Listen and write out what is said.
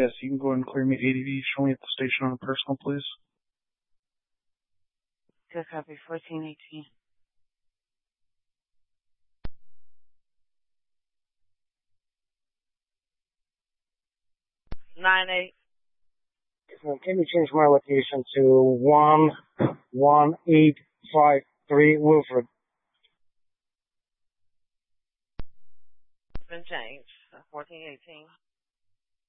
Yes, you can go ahead and clear me ADV. Show me at the station on a personal, please. Good copy, 1418. 9-8. Can you change my location to 11853 Wilfred? Been changed. 1418.